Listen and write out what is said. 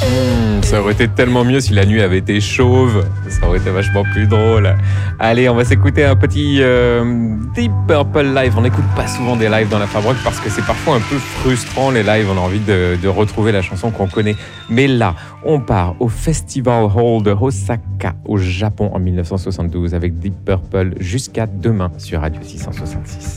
Ça aurait été tellement mieux si la nuit avait été chauve. Ça aurait été vachement plus drôle. Allez, on va s'écouter un petit Deep Purple live. On n'écoute pas souvent des lives dans la Fabrique parce que c'est parfois un peu frustrant les lives. On a envie de retrouver la chanson qu'on connaît. Mais là, on part au Festival Hall de Osaka au Japon en 1972 avec Deep Purple jusqu'à demain sur Radio 666.